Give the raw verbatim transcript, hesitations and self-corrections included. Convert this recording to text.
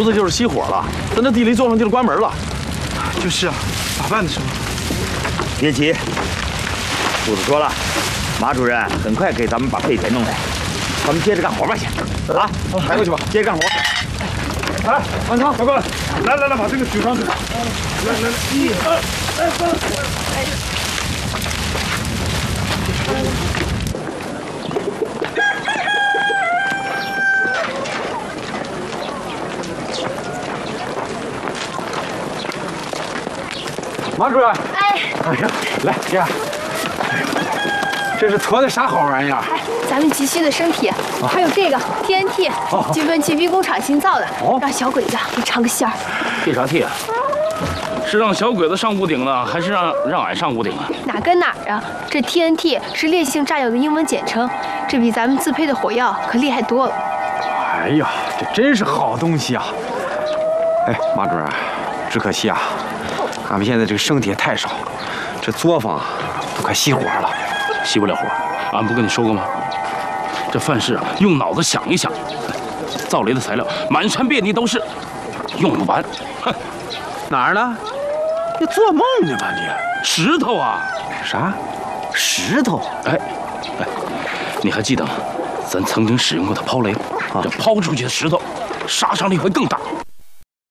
子就是熄火了，咱这地雷作坊就是关门了。 就是啊，咋办的师傅？ 别急，柱子说了，马主任很快给咱们把废铁弄来，咱们接着干活吧，先。啊， 抬过去吧， 接着干活。 来，王超，快过来！来来来，把这个举上去。来来来，一二三四。马主任， 哎， 哎呀，来呀，这是驮的啥好玩意儿？ 哎，咱们急需的生铁，还有这个 T N T， 军分区兵工厂新造的，让小鬼子给尝个鲜儿。 这啥 T 啊？是让小鬼子上屋顶呢，还是让让俺上屋顶啊？ 哪跟哪儿啊？这 T N T 是烈性炸药的英文简称，这比咱们自配的火药可厉害多了。 哎呀，这真是好东西啊！哎，马主任，只可惜啊，俺们现在这个生铁太少，这作坊都快熄火了。 熄不了火，俺不跟你说过吗？这范氏啊，用脑子想一想，造雷的材料满山遍地都是，用不完。哼， 哪儿呢？你做梦呢吧你？ 石头啊！ 啥？石头？ 哎，哎，你还记得吗？咱曾经使用过的抛雷，这抛出去的石头杀伤力会更大。